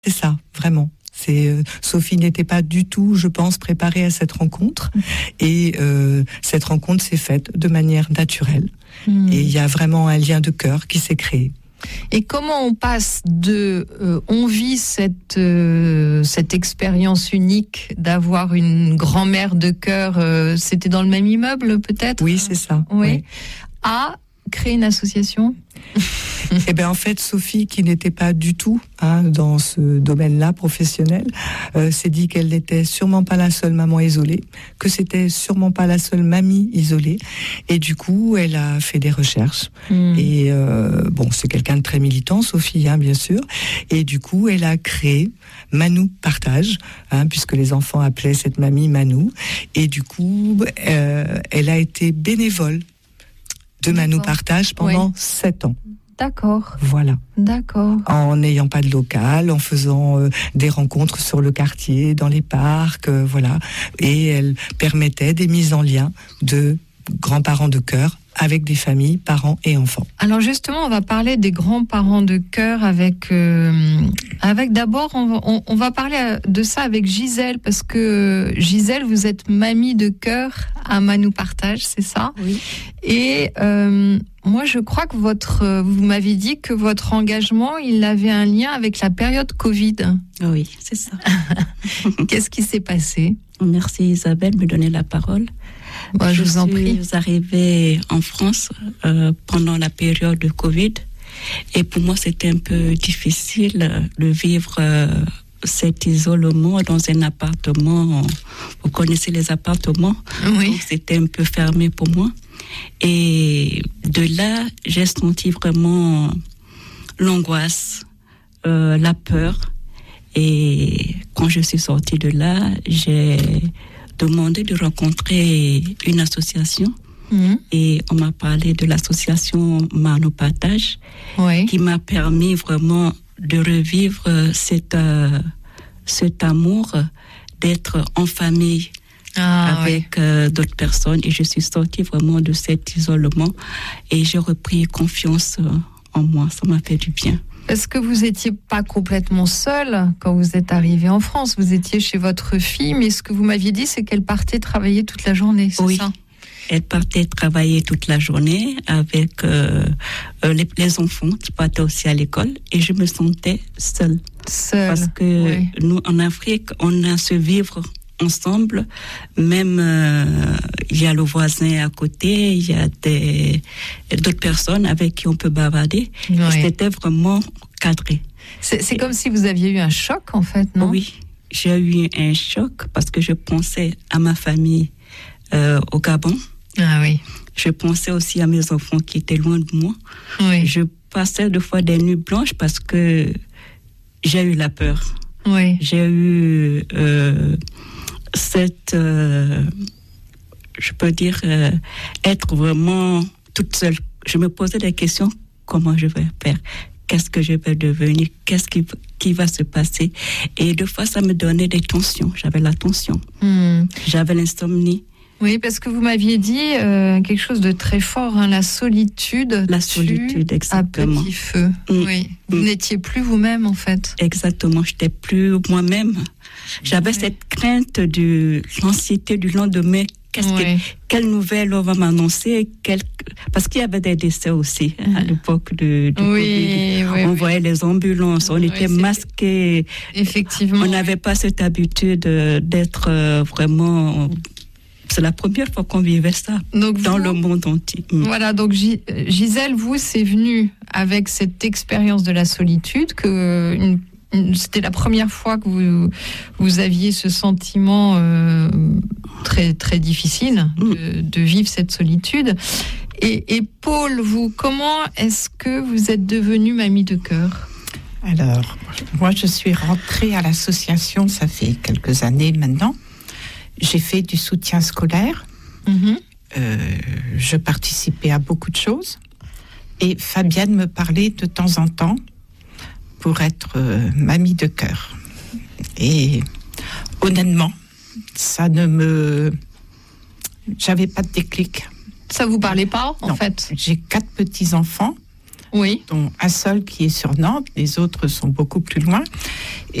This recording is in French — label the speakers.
Speaker 1: C'est ça, vraiment. Sophie n'était pas du tout, je pense, préparée à cette rencontre. Et cette rencontre s'est faite de manière naturelle. Et il y a vraiment un lien de cœur qui s'est créé.
Speaker 2: Et comment on passe on vit cette expérience unique d'avoir une grand-mère de cœur, c'était dans le même immeuble peut-être ?
Speaker 1: Oui, c'est ça.
Speaker 2: Oui. À créer une association ?
Speaker 1: Eh bien, en fait, Sophie, qui n'était pas du tout dans ce domaine-là professionnel, s'est dit qu'elle n'était sûrement pas la seule maman isolée, que c'était sûrement pas la seule mamie isolée, et du coup, elle a fait des recherches. Et c'est quelqu'un de très militant, Sophie, bien sûr, et du coup, elle a créé Manou Partage, puisque les enfants appelaient cette mamie Manou, et du coup, elle a été bénévole de Manou Partage pendant 7 ans.
Speaker 2: D'accord.
Speaker 1: Voilà.
Speaker 2: D'accord.
Speaker 1: En n'ayant pas de local, en faisant des rencontres sur le quartier, dans les parcs, voilà. Et elle permettait des mises en lien de grands-parents de cœur avec des familles, parents et enfants.
Speaker 2: Alors justement, on va parler des grands-parents de cœur avec d'abord, on va parler de ça avec Gisèle, parce que Gisèle, vous êtes mamie de cœur à Manou Partage, c'est ça ?
Speaker 3: Oui.
Speaker 2: Et moi, je crois que vous m'avez dit que votre engagement, il avait un lien avec la période Covid.
Speaker 3: Oui, c'est ça.
Speaker 2: Qu'est-ce qui s'est passé ?
Speaker 3: Merci Isabelle de me donner la parole.
Speaker 2: Je vous en prie.
Speaker 3: Je suis arrivée en France pendant la période de Covid, et pour moi c'était un peu difficile de vivre cet isolement dans un appartement. Vous connaissez les appartements,
Speaker 2: oui.
Speaker 3: Donc c'était un peu fermé pour moi. Et de là, j'ai senti vraiment l'angoisse, la peur. Et quand je suis sortie de là, j'ai demandé de rencontrer une association. Et on m'a parlé de l'association Manou Partage, qui m'a permis vraiment de revivre cet amour d'être en famille avec d'autres personnes. Et je suis sortie vraiment de cet isolement et j'ai repris confiance en moi. Ça m'a fait du bien.
Speaker 2: Parce que vous n'étiez pas complètement seule quand vous êtes arrivée en France. Vous étiez chez votre fille, mais ce que vous m'aviez dit, c'est qu'elle partait travailler toute la journée, c'est ça ?
Speaker 3: Elle partait travailler toute la journée avec les enfants qui partaient aussi à l'école, et je me sentais seule. Parce que nous, en Afrique, on a ce vivre ensemble, même il y a le voisin à côté, il y a d'autres personnes avec qui on peut bavarder. C'était vraiment cadré.
Speaker 2: C'est comme si vous aviez eu un choc, en fait, non ?
Speaker 3: Oui, j'ai eu un choc parce que je pensais à ma famille au Gabon.
Speaker 2: Ah oui.
Speaker 3: Je pensais aussi à mes enfants qui étaient loin de moi.
Speaker 2: Oui.
Speaker 3: Je passais des fois des nuits blanches parce que j'ai eu la peur.
Speaker 2: Oui.
Speaker 3: J'ai eu cette, je peux dire, être vraiment toute seule. Je me posais des questions, comment je vais faire ? Qu'est-ce que je vais devenir ? Qu'est-ce qui va se passer ? Et des fois, ça me donnait des tensions. J'avais la tension. J'avais l'insomnie.
Speaker 2: Oui, parce que vous m'aviez dit quelque chose de très fort, la solitude.
Speaker 3: La solitude, exactement.
Speaker 2: À petit feu. Oui. Vous n'étiez plus vous-même, en fait.
Speaker 3: Exactement, je n'étais plus moi-même. J'avais cette crainte de l'anxiété du lendemain. Quelle nouvelle on va m'annoncer ? Parce qu'il y avait des décès aussi à l'époque du Covid. On voyait les ambulances, on était masqués.
Speaker 2: Effectivement.
Speaker 3: On n'avait pas cette habitude d'être vraiment... C'est la première fois qu'on vivait ça dans le monde entier.
Speaker 2: Voilà, donc Gisèle, vous, c'est venu avec cette expérience de la solitude, que c'était la première fois que vous aviez ce sentiment très, très difficile de vivre cette solitude. Et Paul, vous, comment est-ce que vous êtes devenue mamie de cœur ?
Speaker 4: Alors, moi, je suis rentrée à l'association, ça fait quelques années maintenant. J'ai fait du soutien scolaire. Je participais à beaucoup de choses. Et Fabienne me parlait de temps en temps pour être mamie de cœur. Et honnêtement, j'avais pas de déclic.
Speaker 2: Ça vous parlait pas, en
Speaker 4: Non.
Speaker 2: fait ?
Speaker 4: J'ai 4 petits-enfants.
Speaker 2: Oui.
Speaker 4: dont un seul qui est sur Nantes, les autres sont beaucoup plus loin.